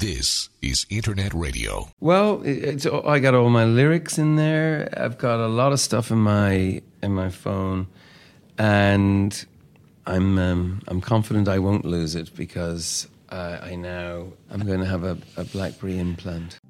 This is Internet Radio. Well, I got all my lyrics in there. I've got a lot of stuff in my phone, and I'm confident I won't lose it because I'm going to have a BlackBerry implant.